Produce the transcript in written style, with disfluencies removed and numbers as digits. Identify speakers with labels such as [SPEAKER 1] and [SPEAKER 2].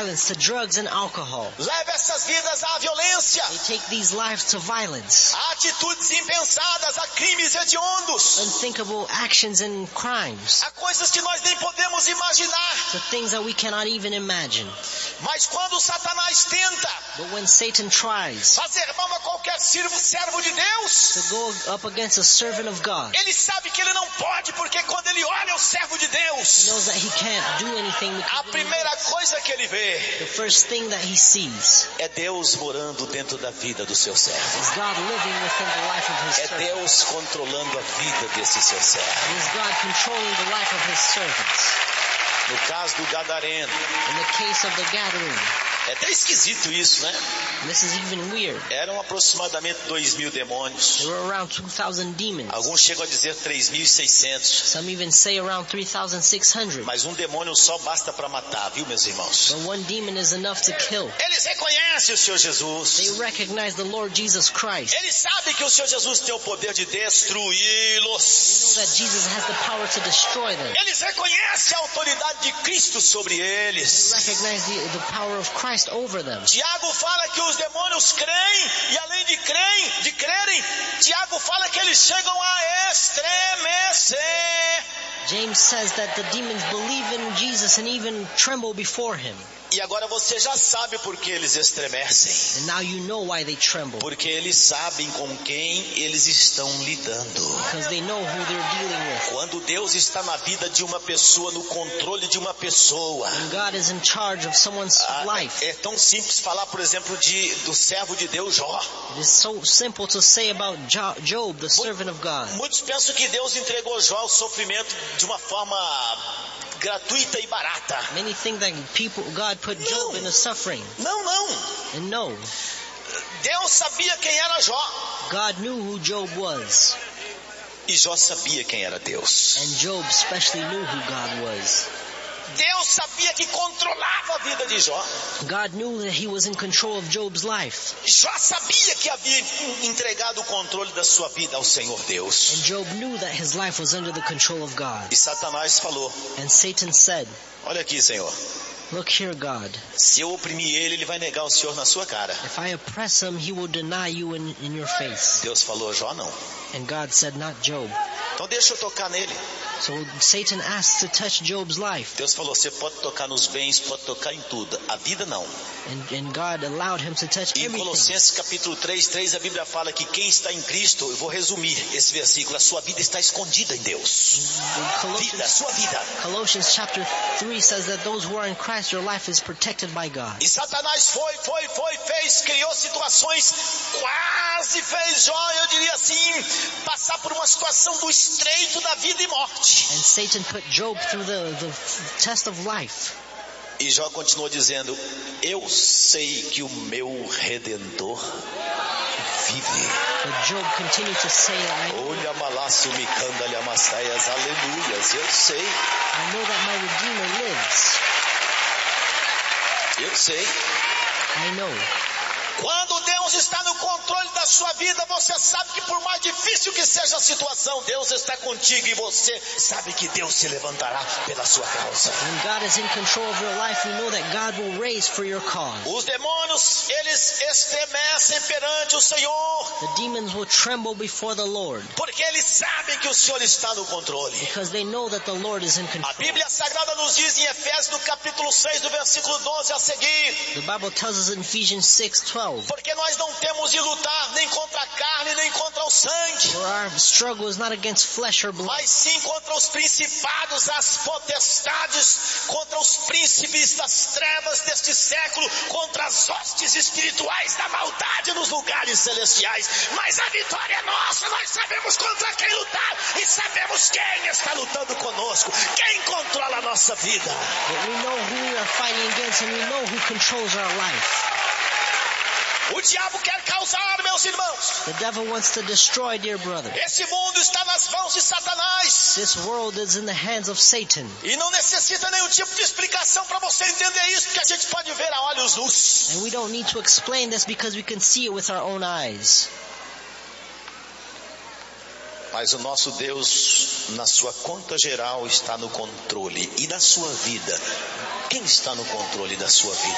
[SPEAKER 1] violence, to drugs and alcohol.
[SPEAKER 2] Leva essas vidas à violência,
[SPEAKER 1] They take these lives to violence,
[SPEAKER 2] a atitudes impensadas, a crimes hediondos,
[SPEAKER 1] unthinkable actions and crimes,
[SPEAKER 2] a coisas que nós nem podemos imaginar.
[SPEAKER 1] to things that we cannot even imagine.
[SPEAKER 2] Mas quando Satanás tenta
[SPEAKER 1] But when Satan tries
[SPEAKER 2] fazer mal a qualquer servo de Deus,
[SPEAKER 1] to go up against a servant of God,
[SPEAKER 2] ele sabe que ele não pode, porque quando ele olha o servo de
[SPEAKER 1] he
[SPEAKER 2] Deus,
[SPEAKER 1] knows that he can't do anything
[SPEAKER 2] a
[SPEAKER 1] because
[SPEAKER 2] primeira coisa que ele vê
[SPEAKER 1] the first thing that he sees
[SPEAKER 2] é Deus morando dentro da vida do seu servo.
[SPEAKER 1] is God living within the life of his
[SPEAKER 2] É
[SPEAKER 1] servant.
[SPEAKER 2] Deus controlando a vida desse seu servo.
[SPEAKER 1] It is God controlling the life of his servants.
[SPEAKER 2] No caso do Gadareno,
[SPEAKER 1] In the case of the Gadarene,
[SPEAKER 2] é até esquisito isso, né?
[SPEAKER 1] and this is even weird.
[SPEAKER 2] Eram aproximadamente 2.000 demônios.
[SPEAKER 1] There were around 2,000 demons.
[SPEAKER 2] Alguns chegam a dizer 3.600.
[SPEAKER 1] Some even say around 3,600.
[SPEAKER 2] Mas um demônio só basta para matar, viu, meus irmãos?
[SPEAKER 1] But one demon is enough to kill.
[SPEAKER 2] Eles reconhecem o Senhor
[SPEAKER 1] They
[SPEAKER 2] Jesus.
[SPEAKER 1] recognize the Lord Jesus Christ.
[SPEAKER 2] Eles sabem que o Senhor Jesus tem o poder de
[SPEAKER 1] They know
[SPEAKER 2] destruí-los.
[SPEAKER 1] that Jesus has the power to destroy them.
[SPEAKER 2] Eles reconhecem a autoridade de Cristo sobre
[SPEAKER 1] They
[SPEAKER 2] eles.
[SPEAKER 1] recognize the power of Christ over them.
[SPEAKER 2] Tiago fala que os demônios creem, e além de crerem, Tiago fala que eles chegam a estremecer.
[SPEAKER 1] James says that the demons believe in Jesus and even tremble before him.
[SPEAKER 2] E agora você já sabe por que eles estremecem.
[SPEAKER 1] And now you know why they tremble.
[SPEAKER 2] Porque eles sabem com quem eles estão lidando.
[SPEAKER 1] Because they know who they're dealing with.
[SPEAKER 2] Quando Deus está na vida de uma pessoa, no controle de uma pessoa.
[SPEAKER 1] And God is in charge of someone's life.
[SPEAKER 2] É tão simples falar, por exemplo, do servo de Deus, Jó.
[SPEAKER 1] It is so simple to say about Job, the servant of God.
[SPEAKER 2] Muitos pensam que Deus entregou Jó ao sofrimento de uma forma gratuita e barata.
[SPEAKER 1] Many think that God put Job in a suffering.
[SPEAKER 2] Não.
[SPEAKER 1] And no,
[SPEAKER 2] Deus sabia quem era Jó.
[SPEAKER 1] God knew who Job was.
[SPEAKER 2] E Jó sabia quem era Deus.
[SPEAKER 1] And Job especially knew who God was.
[SPEAKER 2] Deus sabia que controlava a vida de Jó.
[SPEAKER 1] God knew that he was in control of Job's life.
[SPEAKER 2] Jó sabia que havia entregado o controle da sua vida ao Senhor Deus.
[SPEAKER 1] And Job knew that his life was under the control of God.
[SPEAKER 2] E Satanás falou:
[SPEAKER 1] And Satan said,
[SPEAKER 2] olha aqui, Senhor,
[SPEAKER 1] look here, God.
[SPEAKER 2] se eu oprimir ele vai negar o Senhor na sua cara.
[SPEAKER 1] If I oppress him, he will deny you in your face.
[SPEAKER 2] Deus falou: Jó não.
[SPEAKER 1] And God said, not Job.
[SPEAKER 2] Então deixa eu tocar nele.
[SPEAKER 1] So Satan asked to touch Job's life.
[SPEAKER 2] Deus falou: você pode tocar nos bens, pode tocar em tudo. A vida não.
[SPEAKER 1] And God allowed him to touch
[SPEAKER 2] Em
[SPEAKER 1] everything.
[SPEAKER 2] Colossenses capítulo 3, a Bíblia fala que quem está em Cristo, eu vou resumir esse versículo, a sua vida está escondida em Deus. Vida, sua vida.
[SPEAKER 1] Colossians chapter 3 says that those who are in Christ, your life is protected by God.
[SPEAKER 2] E Satanás criou situações, quase fez Jó, eu diria assim, passar por uma situação do estreito da vida e morte.
[SPEAKER 1] And Satan put Job through the test of life.
[SPEAKER 2] E Jó continuou dizendo: eu sei que o meu Redentor vive.
[SPEAKER 1] But Job continued to say,
[SPEAKER 2] Olha malaço me canda-lhe amassaias, aleluias, eu sei.
[SPEAKER 1] I know that my Redeemer lives.
[SPEAKER 2] Eu sei.
[SPEAKER 1] I know.
[SPEAKER 2] Quando Deus está no controle da sua vida, você sabe que por mais difícil que seja a situação, Deus está contigo e você sabe que Deus se levantará pela sua causa.
[SPEAKER 1] When God is in control of your life, you know that God will raise for your cause.
[SPEAKER 2] Os demônios, eles estremecem perante o Senhor,
[SPEAKER 1] The demons will tremble before the Lord
[SPEAKER 2] porque eles sabem que o Senhor está no controle.
[SPEAKER 1] because they know that the Lord is in
[SPEAKER 2] A
[SPEAKER 1] control.
[SPEAKER 2] Bíblia Sagrada nos diz em Efésios, no capítulo 6, do versículo 12 a seguir:
[SPEAKER 1] The Bible tells us in Ephesians 6:12,
[SPEAKER 2] porque nós não temos de lutar nem contra a carne, nem contra o sangue,
[SPEAKER 1] for our struggle is not against flesh or blood,
[SPEAKER 2] mas sim contra os principados, as potestades, contra os príncipes das trevas deste século, contra as hostes espirituais da maldade nos lugares celestiais. Mas a vitória é nossa, nós sabemos contra quem lutar e sabemos quem está lutando conosco, quem controla a nossa vida.
[SPEAKER 1] but we know who we are fighting against and we know who controls our life.
[SPEAKER 2] O diabo quer causar, meus irmãos.
[SPEAKER 1] The devil wants to destroy, dear brother.
[SPEAKER 2] Esse mundo está nas mãos de Satanás.
[SPEAKER 1] This world is in the hands of Satan.
[SPEAKER 2] E não necessita nenhum tipo de explicação para você entender isso, porque a gente pode ver a olhos nus.
[SPEAKER 1] And we don't need to explain this because we can see it with our own eyes.
[SPEAKER 2] Mas o nosso Deus, na sua conta geral, está no controle. E da sua vida? Quem está no controle da sua vida?